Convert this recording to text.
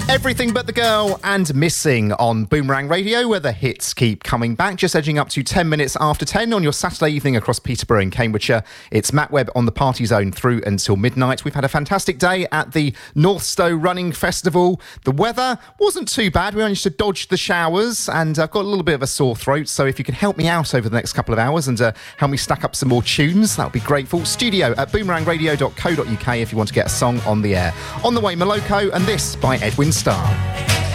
Everything But the Girl and Missing on Boomerang Radio, where the hits keep coming back. Just edging up to 10 minutes after 10 on your Saturday evening across Peterborough and Cambridgeshire. It's Matt Webb on the Party Zone through until midnight. We've had a fantastic day at the Northstowe Running Festival. The weather wasn't too bad. We managed to dodge the showers, and I've got a little bit of a sore throat, so if you can help me out over the next couple of hours and help me stack up some more tunes, that would be grateful. Studio at boomerangradio.co.uk if you want to get a song on the air. On the way, Moloko and This by Edwin Starr.